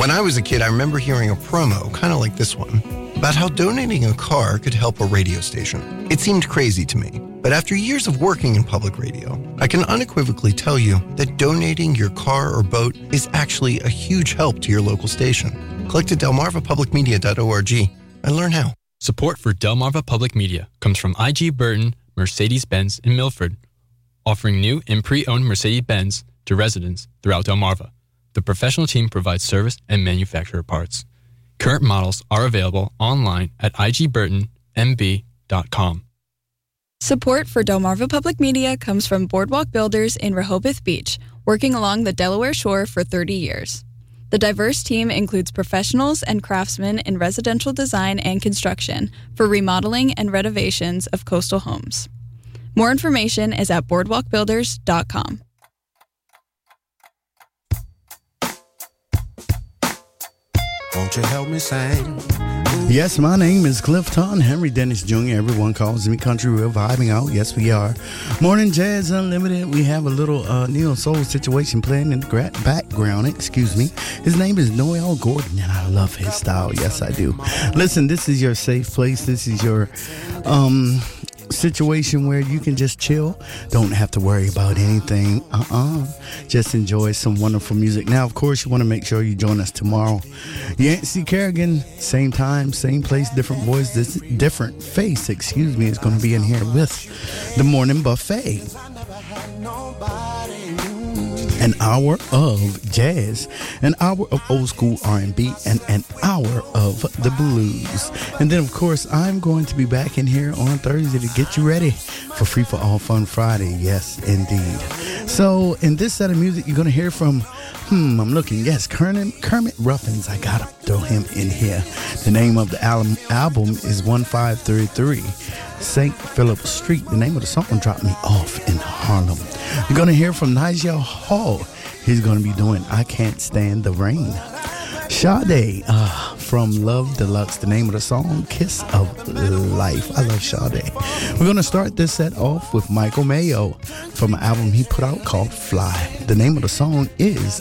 When I was a kid, I remember hearing a promo, kind of like this one, about how donating a car could help a radio station. It seemed crazy to me, but after years of working in public radio, I can unequivocally tell you that donating your car or boat is actually a huge help to your local station. Click to delmarvapublicmedia.org and learn how. Support for Delmarva Public Media comes from IG Burton, Mercedes-Benz in Milford, offering new and pre-owned Mercedes-Benz to residents throughout Delmarva. The professional team provides service and manufacturer parts. Current models are available online at igburtonmb.com. Support for Delmarva Public Media comes from Boardwalk Builders in Rehoboth Beach, working along the Delaware Shore for 30 years. The diverse team includes professionals and craftsmen in residential design and construction for remodeling and renovations of coastal homes. More information is at boardwalkbuilders.com. Won't you help me sing? Yes, my name is Clifton Henry Dennis Jr. Everyone calls me Country Real Vibing Out. Yes, we are. Morning Jazz Unlimited. We have a little neo soul situation playing in the background. Excuse me. His name is Noel Gordon, and I love his style. Yes, I do. Listen, this is your safe place. This is your situation where you can just chill, don't have to worry about anything. Just enjoy some wonderful music. Now, of course, you want to make sure you join us tomorrow. Yancey Kerrigan, same time, same place, different voice, this different face, excuse me, is going to be in here with the Morning Buffet. An hour of jazz, an hour of old school R&B, and an hour of the blues. And then, of course, I'm going to be back in here on Thursday to get you ready for Free for All Fun Friday. Yes, indeed. So, in this set of music, you're going to hear from, I'm looking, yes, Kermit Ruffins. I got to throw him in here. The name of the album is 1533 St. Philip Street. The name of the song dropped me off in Harlem. You're going to hear from Nigel Hall. He's going to be doing I Can't Stand the Rain. Sade from Love Deluxe. The name of the song, Kiss of Life. I love Sade. We're going to start this set off with Michael Mayo from an album he put out called Fly. The name of the song is